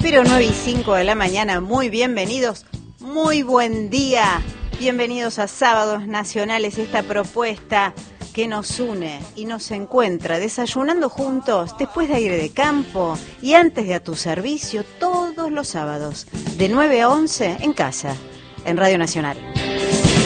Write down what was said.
Pero 9:05 de la mañana, muy bienvenidos, muy buen día. Bienvenidos a Sábados Nacionales, esta propuesta que nos une y nos encuentra desayunando juntos después de aire de campo y antes de A Tu Servicio todos los sábados, de 9 a 11 en casa, en Radio Nacional.